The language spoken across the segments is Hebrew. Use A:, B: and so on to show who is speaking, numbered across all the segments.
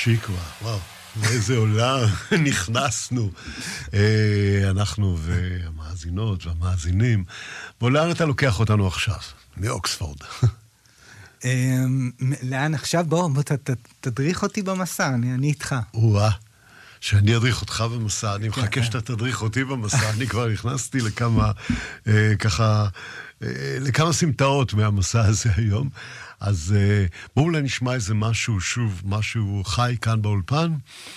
A: שיקווה, וואו, לאיזה עולם נכנסנו, אנחנו והמאזינות והמאזינים. בוא, לאן אתה לוקח אותנו עכשיו? מאוקספורד.
B: לאן עכשיו? בוא, תדריך אותי במסע, אני איתך.
A: שאני אדריך אותך במסע, אני מחכה שאתה תדריך אותי במסע, אני כבר נכנסתי לכמה סמטאות מהמסע הזה היום, אז בואו אולי נשמע איזה משהו, שוב, משהו חי כאן באולפן.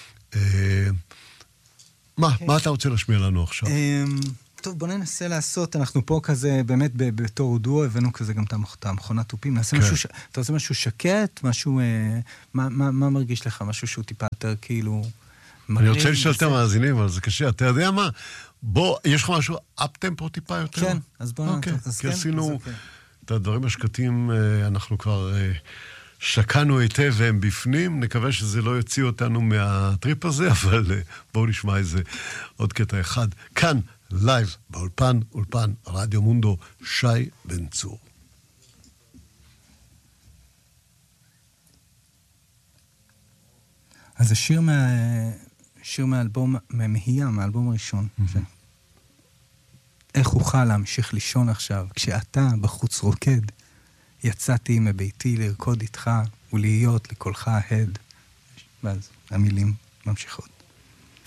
A: מה אתה רוצה להשמיע לנו עכשיו?
B: טוב, בוא ננסה לעשות, אנחנו פה כזה, באמת בתור דואו, הבאנו כזה גם את המכונת טופים, נעשה משהו, אתה רוצה משהו שקט, משהו, מה מרגיש לך? משהו שהוא טיפה יותר כאילו...
A: אני רוצה לשאול את המאזינים, אבל זה קשה. אתה יודע מה? בוא, יש לך משהו אפ-טמפו טיפה יותר?
B: כן, אז בוא...
A: כי עשינו את הדברים השקטים, אנחנו כבר שקענו היטב והם בפנים. נקווה שזה לא יוציא אותנו מהטריפ הזה, אבל בואו נשמע איזה עוד קטע אחד. כאן, לייב, באולפן, אולפן, רדיו מונדו, שי בן צור.
B: אז שיר מהאלבום, מהאלבום הראשון. איך אוכל להמשיך לישון עכשיו, כשאתה בחוץ רוקד, יצאתי מביתי לרקוד איתך ולהיות לקולך ההד. ואז המילים ממשיכות.